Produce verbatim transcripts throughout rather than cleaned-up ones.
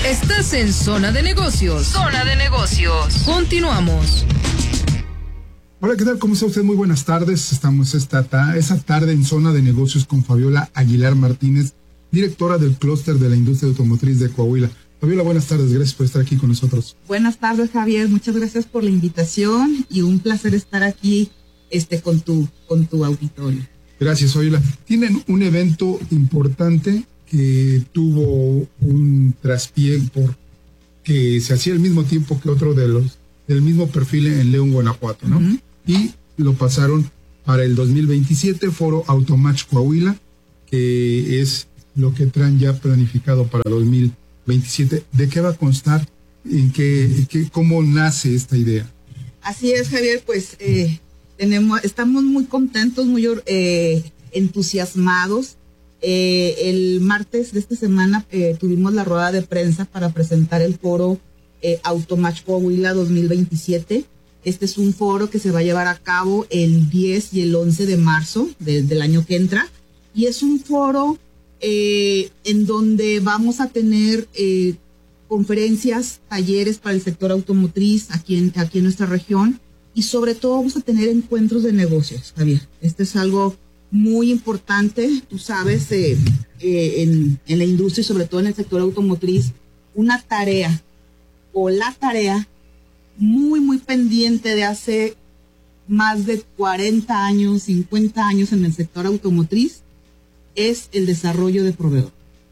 Estás en Zona de Negocios. Zona de Negocios. Continuamos. Hola, ¿qué tal? ¿Cómo está usted? Muy buenas tardes. Estamos esta ta- esa tarde en Zona de Negocios con Fabiola Aguilar Martínez, directora del clúster de la industria automotriz de Coahuila. Fabiola, buenas tardes. Gracias por estar aquí con nosotros. Buenas tardes, Javier. Muchas gracias por la invitación y un placer estar aquí este, con, tu, con tu auditorio. Gracias, Fabiola. Tienen un evento importante que tuvo un traspié por que se hacía al mismo tiempo que otro de los del mismo perfil en León, Guanajuato, ¿no? Uh-huh. Y lo pasaron para el dos mil veintisiete, Foro Automatch Coahuila, que es lo que traen ya planificado para dos mil veintisiete. ¿De qué va a constar? ¿En qué, en qué, cómo nace esta idea? Así es, Javier, pues eh, tenemos, estamos muy contentos, muy eh, entusiasmados. Eh, el martes de esta semana eh, tuvimos la rueda de prensa para presentar el foro eh, Automatch Coahuila dos mil veintisiete. Este es un foro que se va a llevar a cabo el diez y el once de marzo de, del año que entra, y es un foro eh, en donde vamos a tener eh, conferencias, talleres para el sector automotriz aquí en, aquí en nuestra región, y sobre todo vamos a tener encuentros de negocios, Javier. Este es algo muy importante, tú sabes, eh, eh, en, en la industria y sobre todo en el sector automotriz, una tarea o la tarea muy, muy pendiente de hace más de cuarenta años, cincuenta años en el sector automotriz, es el desarrollo de proveedor.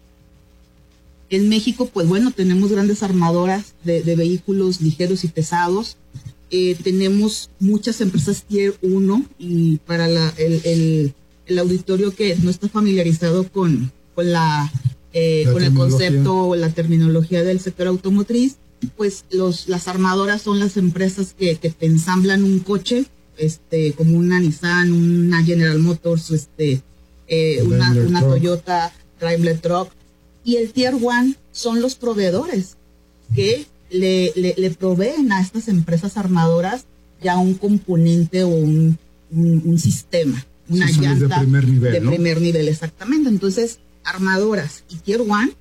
En México, pues bueno, tenemos grandes armadoras de, de vehículos ligeros y pesados. Eh, tenemos muchas empresas Tier uno, y para la, el, el, el auditorio que no está familiarizado con, con, la, eh, la con el concepto o la terminología del sector automotriz, pues los, las armadoras son las empresas que, que te ensamblan un coche, este, como una Nissan, una General Motors, este, eh, una, una Toyota, Chrysler Truck. Y el Tier One son los proveedores que le, le, le proveen a estas empresas armadoras ya un componente o un, un, un sistema, una sí, llanta de primer nivel, de ¿no? primer nivel, exactamente. Entonces, armadoras y Tier One,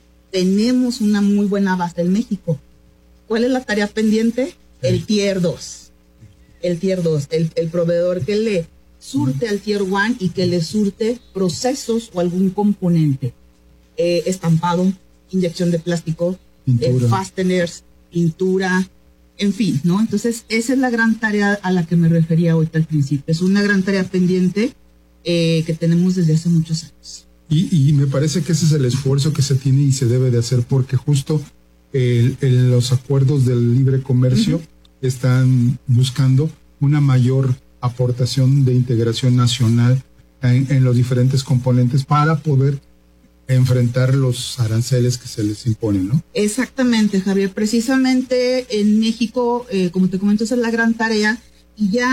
tenemos una muy buena base en México. ¿Cuál es la tarea pendiente? El Tier dos. El Tier dos, el, el proveedor que le surte uh-huh. al Tier One y que le surte procesos o algún componente. Eh, estampado, inyección de plástico, eh, fasteners, pintura, en fin, ¿no? Entonces, esa es la gran tarea a la que me refería ahorita al principio. Es una gran tarea pendiente eh, que tenemos desde hace muchos años. Y, y me parece que ese es el esfuerzo que se tiene y se debe de hacer, porque justo el, el, los acuerdos del libre comercio uh-huh. están buscando una mayor aportación de integración nacional en, en los diferentes componentes para poder enfrentar los aranceles que se les imponen, ¿no? Exactamente, Javier. Precisamente en México, eh, como te comento, esa es la gran tarea, y ya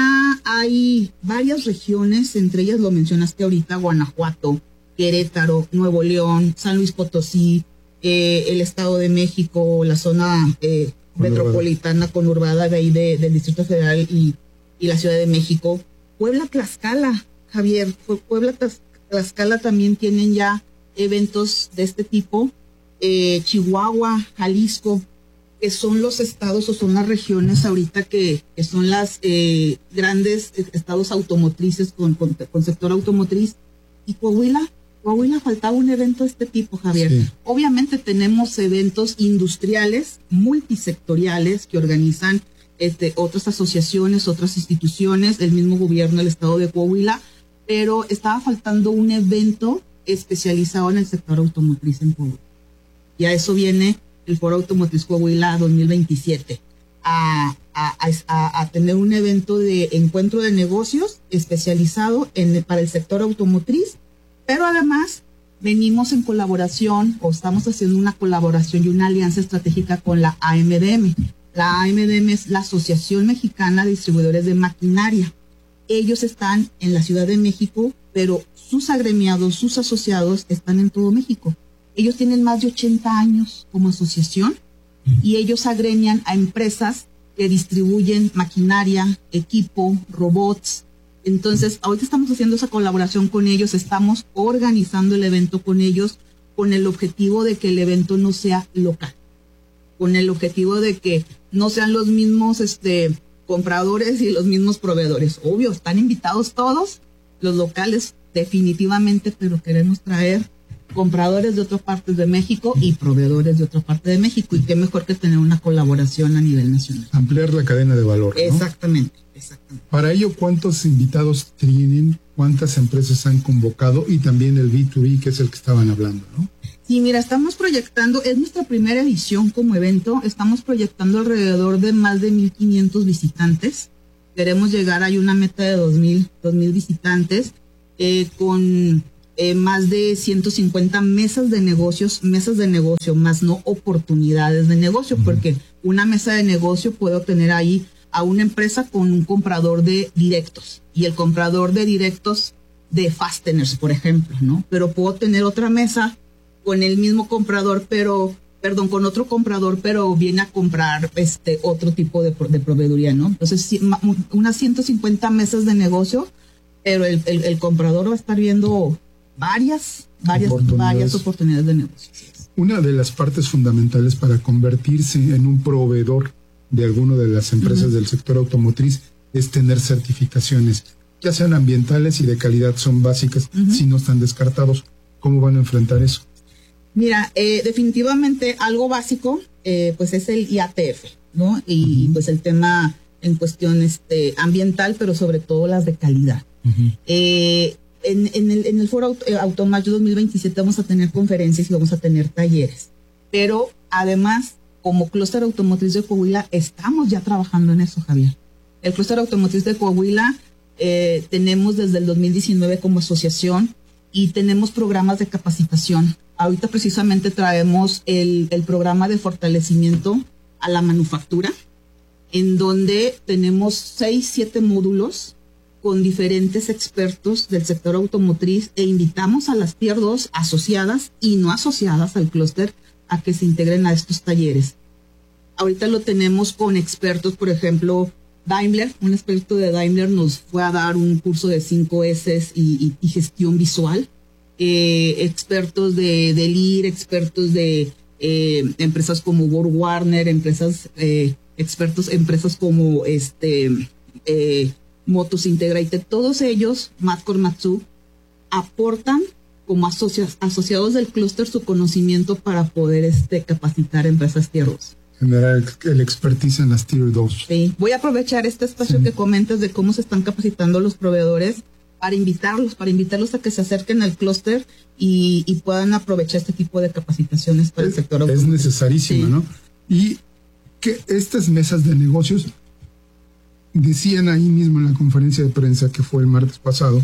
hay varias regiones, entre ellas lo mencionaste ahorita, Guanajuato, Querétaro, Nuevo León, San Luis Potosí, eh, el Estado de México, la zona eh, metropolitana conurbada de ahí de, del Distrito Federal y, y la Ciudad de México. Puebla, Tlaxcala, Javier, Puebla, Tlaxcala también tienen ya eventos de este tipo, eh, Chihuahua, Jalisco, que son los estados o son las regiones ahorita que, que son las eh, grandes estados automotrices con, con, con sector automotriz. Y Coahuila, Coahuila faltaba un evento de este tipo, Javier. Sí. Obviamente tenemos eventos industriales, multisectoriales, que organizan este, otras asociaciones, otras instituciones, el mismo gobierno del estado de Coahuila, pero estaba faltando un evento especializado en el sector automotriz en Coahuila. Y a eso viene el Foro Automotriz Coahuila dos mil veintisiete, a, a, a, a tener un evento de encuentro de negocios especializado en, para el sector automotriz, pero además venimos en colaboración, o estamos haciendo una colaboración y una alianza estratégica con la A M D M. La A M D M es la Asociación Mexicana de Distribuidores de Maquinaria. Ellos están en la Ciudad de México, pero sus agremiados, sus asociados están en todo México. Ellos tienen más de ochenta años como asociación y ellos agremian a empresas que distribuyen maquinaria, equipo, robots. Entonces, ahorita estamos haciendo esa colaboración con ellos, estamos organizando el evento con ellos con el objetivo de que el evento no sea local, con el objetivo de que no sean los mismos este, compradores y los mismos proveedores. Obvio, están invitados todos, los locales definitivamente, pero queremos traer compradores de otras partes de México y proveedores de otra parte de México, y qué mejor que tener una colaboración a nivel nacional. Ampliar la cadena de valor, ¿no? Exactamente, exactamente. Para ello, ¿cuántos invitados tienen? ¿Cuántas empresas han convocado? Y también el B dos B, que es el que estaban hablando, ¿no? Sí, mira, estamos proyectando, es nuestra primera edición como evento, estamos proyectando alrededor de más de mil quinientos visitantes. Queremos llegar a una meta de dos mil visitantes, eh, con eh, más de ciento cincuenta mesas de negocios, mesas de negocio, más no oportunidades de negocio, uh-huh. porque una mesa de negocio puede obtener ahí a una empresa con un comprador de directos, y el comprador de directos de fasteners, por ejemplo, ¿no? Pero puedo tener otra mesa con el mismo comprador, pero, perdón, con otro comprador, pero viene a comprar este otro tipo de, de proveeduría, ¿no? Entonces, unas ciento cincuenta mesas de negocio, pero el, el, el comprador va a estar viendo varias, varias, oportunidades. varias oportunidades de negocio. Una de las partes fundamentales para convertirse en un proveedor de alguna de las empresas uh-huh. del sector automotriz es tener certificaciones, ya sean ambientales y de calidad, son básicas, uh-huh. si no están descartados. ¿Cómo van a enfrentar eso? Mira, eh, definitivamente algo básico, eh, pues es el I A T F, ¿no? Y uh-huh. pues el tema en cuestión este, ambiental, pero sobre todo las de calidad. Uh-huh. Eh, en, en, el, en el Foro Automayo dos mil veintisiete vamos a tener conferencias y vamos a tener talleres. Pero además, como Clúster Automotriz de Coahuila, estamos ya trabajando en eso, Javier. El Clúster Automotriz de Coahuila eh, tenemos desde el dos mil diecinueve como asociación y tenemos programas de capacitación. Ahorita precisamente traemos el, el programa de fortalecimiento a la manufactura, en donde tenemos seis, siete módulos con diferentes expertos del sector automotriz, e invitamos a las Tier dos asociadas y no asociadas al clúster a que se integren a estos talleres. Ahorita lo tenemos con expertos, por ejemplo, Daimler, un experto de Daimler nos fue a dar un curso de cinco S y, y, y gestión visual. Eh, expertos de, de L I R, expertos de eh, empresas como World Warner, empresas eh, expertos, empresas como este eh, Motos Integrated, todos ellos, Mat Komatsu, aportan como asociados, asociados del clúster su conocimiento para poder este capacitar empresas Tier dos. Generar el expertise en las Tier dos. Sí, voy a aprovechar este espacio sí. que comentas de cómo se están capacitando los proveedores para invitarlos, para invitarlos a que se acerquen al clúster y, y puedan aprovechar este tipo de capacitaciones para es, el sector automotriz. Es necesarísimo, sí. ¿no? Y que estas mesas de negocios, decían ahí mismo en la conferencia de prensa que fue el martes pasado,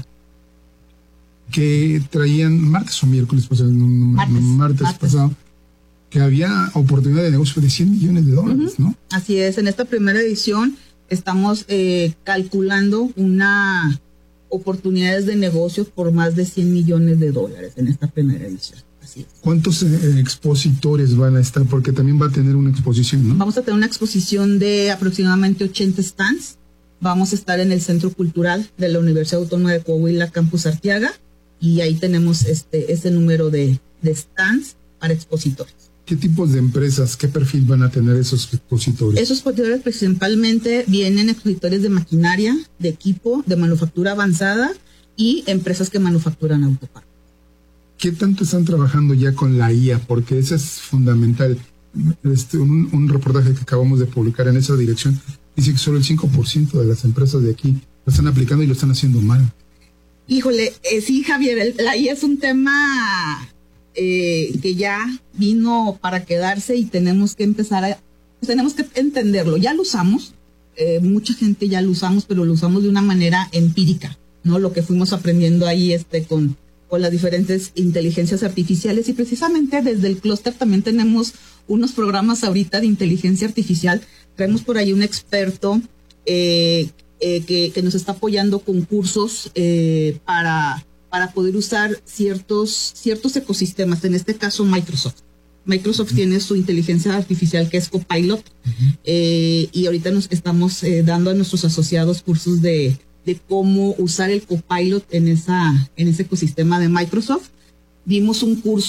que traían, martes o miércoles pasado, no, no, martes, no, martes, martes pasado, que había oportunidad de negocio de cien millones de dólares, uh-huh. ¿no? Así es, en esta primera edición estamos eh, calculando una oportunidades de negocio por más de cien millones de dólares en esta primera edición. Así es. ¿Cuántos eh, expositores van a estar? Porque también va a tener una exposición, ¿no? Vamos a tener una exposición de aproximadamente ochenta stands. Vamos a estar en el Centro Cultural de la Universidad Autónoma de Coahuila, Campus Arteaga, y ahí tenemos este ese número de, de stands para expositores. ¿Qué tipos de empresas, qué perfil van a tener esos expositores? Esos expositores principalmente vienen expositores de maquinaria, de equipo, de manufactura avanzada y empresas que manufacturan autopartes. ¿Qué tanto están trabajando ya con la I A? Porque eso es fundamental. Este, un, un reportaje que acabamos de publicar en esa dirección dice que solo el cinco por ciento de las empresas de aquí lo están aplicando y lo están haciendo mal. Híjole, eh, sí, Javier, el, la I A es un tema... Eh, que ya vino para quedarse y tenemos que empezar a, pues tenemos que entenderlo. Ya lo usamos, eh, mucha gente ya lo usamos, pero lo usamos de una manera empírica, ¿no? Lo que fuimos aprendiendo ahí este con, con las diferentes inteligencias artificiales, y precisamente desde el clúster también tenemos unos programas ahorita de inteligencia artificial. Traemos por ahí un experto eh, eh, que, que nos está apoyando con cursos eh, para... para poder usar ciertos, ciertos ecosistemas, en este caso Microsoft. Microsoft uh-huh. tiene su inteligencia artificial que es Copilot, uh-huh. eh, y ahorita nos estamos eh, dando a nuestros asociados cursos de, de cómo usar el Copilot en, esa, en ese ecosistema de Microsoft. Dimos un curso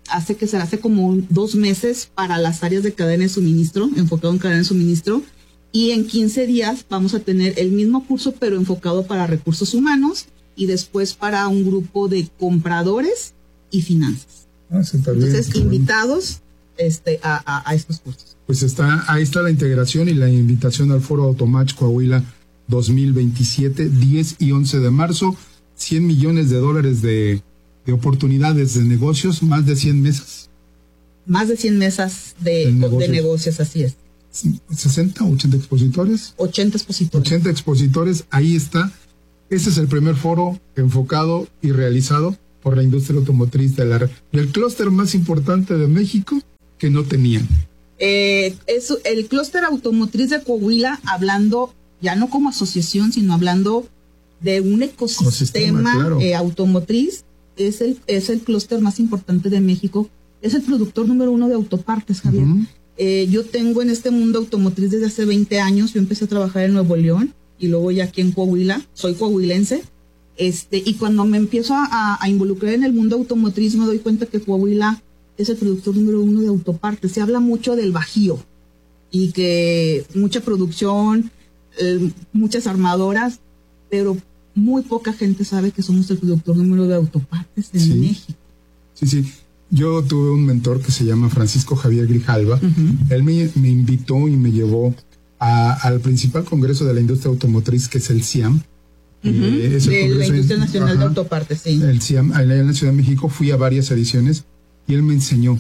hace que se hace como un, dos meses para las áreas de cadena de suministro, enfocado en cadena de suministro, y en quince días vamos a tener el mismo curso, pero enfocado para recursos humanos, y después para un grupo de compradores y finanzas. Ah, está bien, Entonces, está invitados este, a, a, a estos cursos. Pues está, ahí está la integración y la invitación al Foro Automatch Coahuila dos mil veintisiete, diez y once de marzo, cien millones de dólares de, de oportunidades de negocios, más de cien mesas. Más de cien mesas de, De de negocios. negocios, así es. sesenta, ochenta expositores. ochenta expositores. ochenta expositores, ahí está. Este es el primer foro enfocado y realizado por la industria automotriz de la, del clúster más importante de México que no tenían. Eh, es el clúster automotriz de Coahuila, hablando ya no como asociación, sino hablando de un ecosistema, Ecosistema, claro. eh, automotriz, es el es el clúster más importante de México, es el productor número uno de autopartes, Javier. Uh-huh. Eh, yo tengo en este mundo automotriz desde hace veinte años, yo empecé a trabajar en Nuevo León y luego ya aquí en Coahuila, soy coahuilense, este, y cuando me empiezo a, a involucrar en el mundo automotriz me doy cuenta que Coahuila es el productor número uno de autopartes. Se habla mucho del Bajío y que mucha producción, eh, muchas armadoras, pero muy poca gente sabe que somos el productor número de autopartes en Sí. México. Sí, sí. Yo tuve un mentor que se llama Francisco Javier Grijalva. Uh-huh. Él me, me invitó y me llevó a, al principal congreso de la industria automotriz, que es el C I A M. Uh-huh. Eh, es el de la congreso Industria en- Nacional de ajá. Autopartes, sí. El C I A M, allá en la Ciudad de México. Fui a varias ediciones y él me enseñó.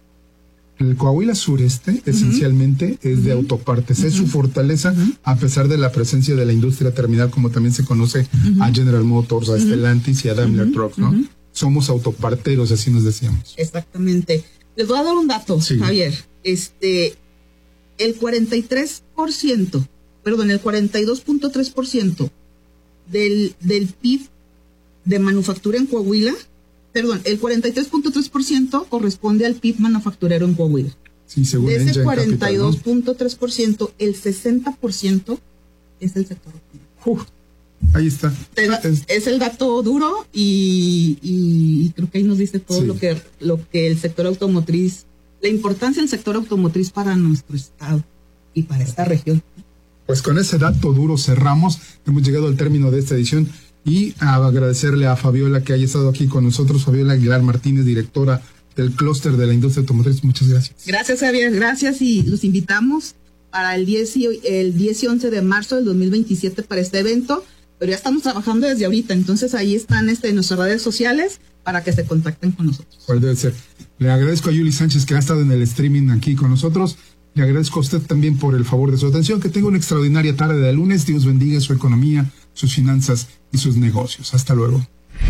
El Coahuila sureste esencialmente es de Ujú. autopartes, es su Ujú. fortaleza, Ujú. a pesar de la presencia de la industria terminal, como también se conoce Ujú. a General Motors, a Ujú. Stellantis y a Daimler Ujú. Trucks, ¿no? Ujú. Somos autoparteros, así nos decíamos. Exactamente. Les voy a dar un dato, Sí. Javier. Este, el cuarenta y tres por ciento, perdón, el cuarenta y dos punto tres por ciento del, del P I B de manufactura en Coahuila, perdón, el cuarenta y tres punto tres por ciento corresponde al P I B manufacturero en Coahuila. Sí, según De ese Engine cuarenta y dos Capital, punto tres por ciento, el sesenta por ciento es el sector automotriz. ¿no? Uf, ahí está. Es, es el dato duro y, y creo que ahí nos dice todo Sí. lo que lo que el sector automotriz, la importancia del sector automotriz para nuestro estado y para esta región. Pues con ese dato duro cerramos. Hemos llegado al término de esta edición y a agradecerle a Fabiola que haya estado aquí con nosotros. Fabiola Aguilar Martínez, directora del clúster de la industria automotriz. Muchas gracias. Gracias, Javier, gracias, y los invitamos para el diez y, el diez y once de marzo del dos mil veintisiete para este evento, pero ya estamos trabajando desde ahorita, entonces ahí están este, en nuestras redes sociales para que se contacten con nosotros. ¿Cuál debe ser? Le agradezco a Yuli Sánchez que ha estado en el streaming aquí con nosotros. Le agradezco a usted también por el favor de su atención. Que tenga una extraordinaria tarde de lunes. Dios bendiga su economía, sus finanzas y sus negocios. Hasta luego.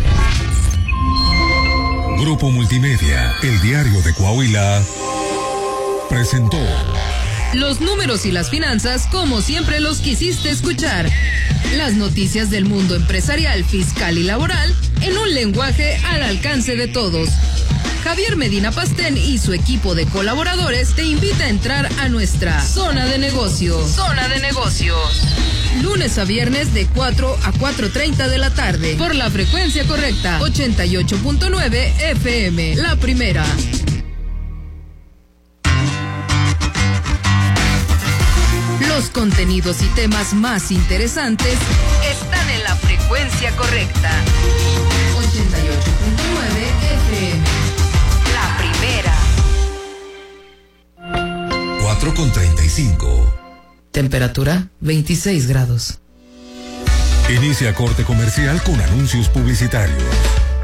Grupo Multimedia, el diario de Coahuila, presentó Los números y las finanzas como siempre los quisiste escuchar. Las noticias del mundo empresarial, fiscal y laboral en un lenguaje al alcance de todos. Javier Medina Pastén y su equipo de colaboradores te invita a entrar a nuestra zona de negocios. Zona de negocios. Lunes a viernes de cuatro a cuatro treinta de la tarde por la frecuencia correcta ochenta y ocho punto nueve F M, la primera. Los contenidos y temas más interesantes están en la frecuencia correcta. ochenta y ocho punto nueve F M. La primera. cuatro con treinta y cinco. Temperatura veintiséis grados. Inicia corte comercial con anuncios publicitarios.